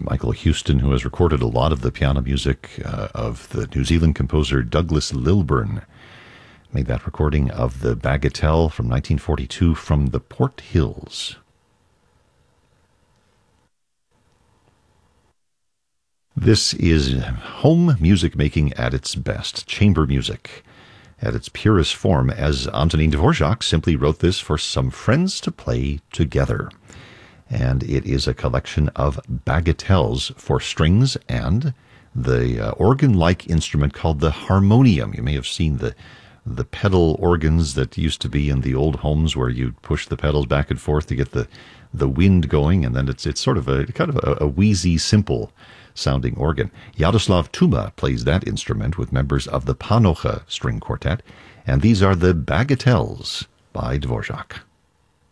Michael Houston, who has recorded a lot of the piano music of the New Zealand composer Douglas Lilburn, made that recording of the Bagatelle from 1942 from the Port Hills. This is home music making at its best, chamber music at its purest form, as Antonin Dvorak simply wrote this for some friends to play together. And it is a collection of bagatelles for strings and the organ-like instrument called the harmonium. You may have seen the pedal organs that used to be in the old homes where you'd push the pedals back and forth to get the wind going, and then it's sort of a wheezy, simple sounding organ. Jaroslav Tuma plays that instrument with members of the Panocha String Quartet, and these are the Bagatelles by Dvorak.